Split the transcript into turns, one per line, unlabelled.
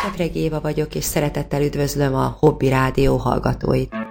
Sepregi Éva vagyok, és szeretettel üdvözlöm a Hobby Rádió hallgatóit.